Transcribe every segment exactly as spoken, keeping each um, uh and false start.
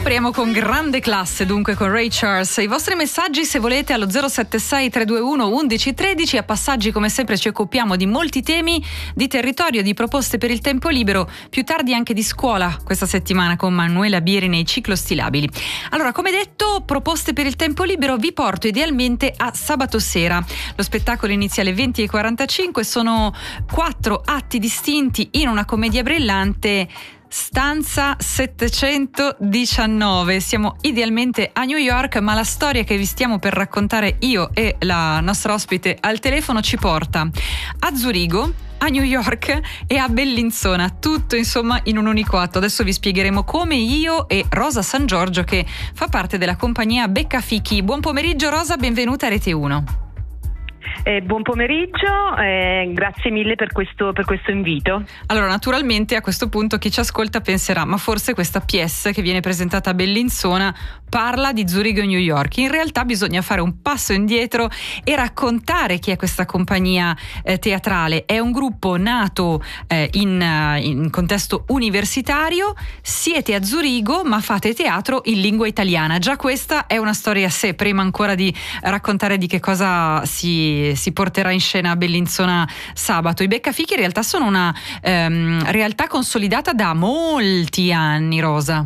Apriamo con grande classe, dunque con Ray Charles. I vostri messaggi, se volete, allo zero sette sei tre due uno uno uno uno tre. A passaggi, come sempre, ci occupiamo di molti temi, di territorio, di proposte per il tempo libero, più tardi anche di scuola questa settimana con Manuela Bieri nei Ciclostilabili. Allora, come detto, proposte per il tempo libero, vi porto idealmente a sabato sera. Lo spettacolo inizia alle venti e quarantacinque, sono quattro atti distinti in una commedia brillante. Stanza settecentodiciannove. Siamo idealmente a New York, ma la storia che vi stiamo per raccontare io e la nostra ospite al telefono ci porta a Zurigo, a New York e a Bellinzona, tutto insomma in un unico atto. Adesso vi spiegheremo come, io e Rosa San Giorgio, che fa parte della compagnia Beccafichi. Buon pomeriggio Rosa, benvenuta a Rete uno. Eh, buon pomeriggio, eh, grazie mille per questo, per questo invito. Allora, naturalmente a questo punto chi ci ascolta penserà: ma forse questa pièce che viene presentata a Bellinzona parla di Zurigo e New York. In realtà bisogna fare un passo indietro e raccontare chi è questa compagnia eh, teatrale. È un gruppo nato eh, in, in contesto universitario. Siete a Zurigo ma fate teatro in lingua italiana. Già questa è una storia a sé, prima ancora di raccontare di che cosa si si porterà in scena a Bellinzona sabato. I Beccafichi in realtà sono una ehm, realtà consolidata da molti anni, Rosa.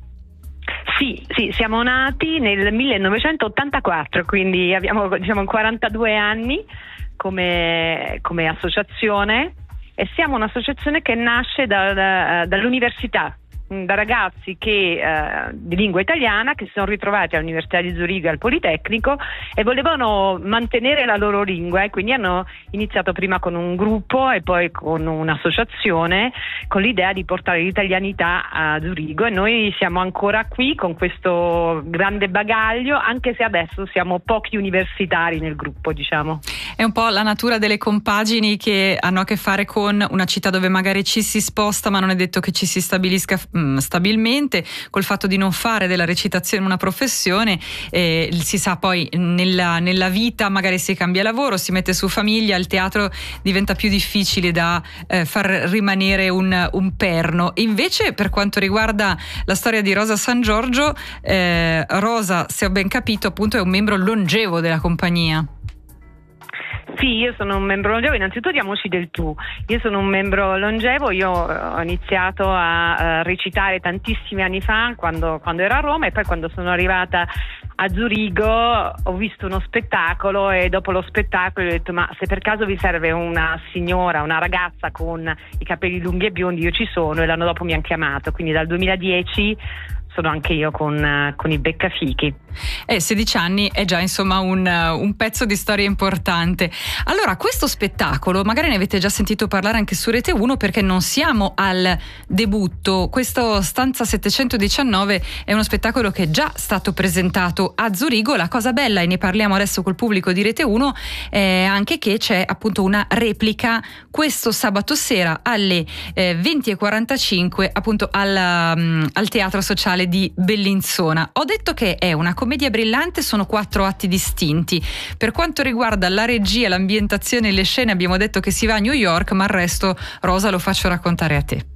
Sì, sì, siamo nati nel millenovecentottantaquattro, quindi abbiamo, diciamo, quarantadue anni come, come associazione, e siamo un'associazione che nasce da, da, dall'università, da ragazzi che eh, di lingua italiana che si sono ritrovati all'Università di Zurigo e al Politecnico e volevano mantenere la loro lingua, e quindi hanno iniziato prima con un gruppo e poi con un'associazione con l'idea di portare l'italianità a Zurigo, e noi siamo ancora qui con questo grande bagaglio, anche se adesso siamo pochi universitari nel gruppo, diciamo. È un po' la natura delle compagini che hanno a che fare con una città dove magari ci si sposta ma non è detto che ci si stabilisca stabilmente, col fatto di non fare della recitazione una professione. Eh, si sa poi nella, nella vita magari si cambia lavoro, si mette su famiglia, il teatro diventa più difficile da eh, far rimanere un, un perno. Invece, per quanto riguarda la storia di Rosa San Giorgio, eh, Rosa, se ho ben capito, appunto è un membro longevo della compagnia. Sì, io sono un membro longevo. Innanzitutto diamoci del tu. Io sono un membro longevo. Io ho iniziato a, a recitare tantissimi anni fa, quando, quando ero a Roma, e poi quando sono arrivata a Zurigo ho visto uno spettacolo, e dopo lo spettacolo ho detto: ma se per caso vi serve una signora, una ragazza con i capelli lunghi e biondi, io ci sono. E l'anno dopo mi hanno chiamato, quindi dal duemiladieci sono anche io con, con i Beccafichi. Eh, sedici anni è già insomma un, un pezzo di storia importante. Allora, questo spettacolo magari ne avete già sentito parlare anche su Rete uno, perché non siamo al debutto. Questo Stanza settecentodiciannove è uno spettacolo che è già stato presentato a Zurigo. La cosa bella, e ne parliamo adesso col pubblico di Rete uno, è anche che c'è appunto una replica questo sabato sera alle eh, venti e quarantacinque appunto al, um, al Teatro Sociale di Bellinzona. Ho detto che è una commedia brillante, sono quattro atti distinti. Per quanto riguarda la regia, l'ambientazione e le scene abbiamo detto che si va a New York, ma il resto, Rosa, lo faccio raccontare a te.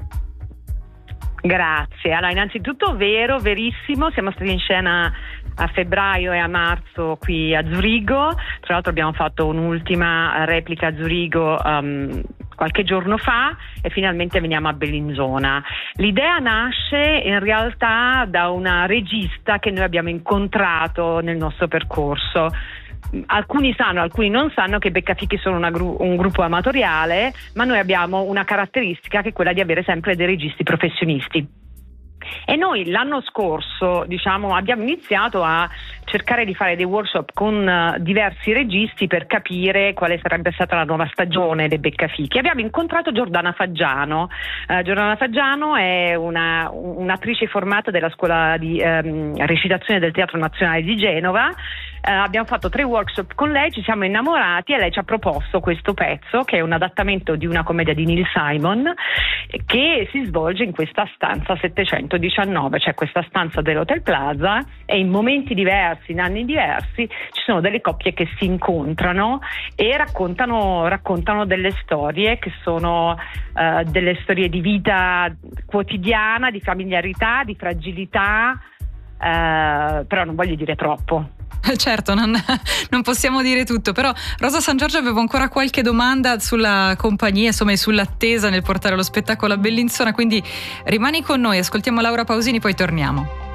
Grazie. Allora, innanzitutto vero, verissimo, siamo stati in scena a febbraio e a marzo qui a Zurigo. Tra l'altro abbiamo fatto un'ultima replica a Zurigo um, qualche giorno fa, e finalmente veniamo a Bellinzona. L'idea nasce in realtà da una regista che noi abbiamo incontrato nel nostro percorso. Alcuni sanno, alcuni non sanno che Beccafichi sono una gru- un gruppo amatoriale, ma noi abbiamo una caratteristica che è quella di avere sempre dei registi professionisti. E noi l'anno scorso, diciamo, abbiamo iniziato a cercare di fare dei workshop con uh, diversi registi per capire quale sarebbe stata la nuova stagione dei Beccafichi. Abbiamo incontrato Giordana Faggiano. Uh, Giordana Faggiano è una, un'attrice formata della scuola di um, recitazione del Teatro Nazionale di Genova. Uh, abbiamo fatto tre workshop con lei, ci siamo innamorati, e lei ci ha proposto questo pezzo, che è un adattamento di una commedia di Neil Simon, che si svolge in questa stanza settecentodiciannove, cioè questa stanza dell'Hotel Plaza, e in momenti diversi, in anni diversi, ci sono delle coppie che si incontrano e raccontano, raccontano delle storie che sono uh, delle storie di vita quotidiana, di familiarità, di fragilità, uh, però non voglio dire troppo. Certo, non, non possiamo dire tutto, però Rosa San Giorgio, avevo ancora qualche domanda sulla compagnia, insomma, e sull'attesa nel portare lo spettacolo a Bellinzona, quindi rimani con noi, ascoltiamo Laura Pausini, poi torniamo.